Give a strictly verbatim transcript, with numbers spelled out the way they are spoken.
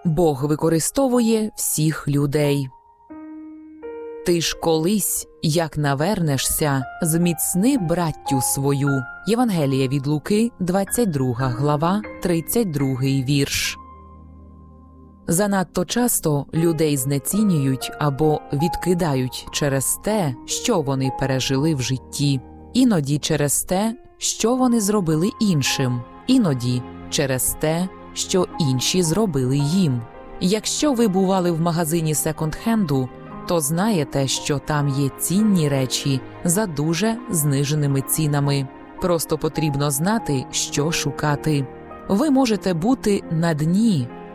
Бог використовує всіх людей. Ти ж колись, як навернешся, зміцни браттю свою. Євангеліє від Луки, двадцять друга глава, тридцять другий вірш. Занадто часто людей знецінюють або відкидають через те, що вони пережили в житті. Іноді через те, що вони зробили іншим. Іноді через те, що інші зробили їм. Якщо ви бували в магазині секонд-хенду, то знаєте, що там є цінні речі за дуже зниженими цінами. Просто потрібно знати, що шукати. Ви можете бути на дні,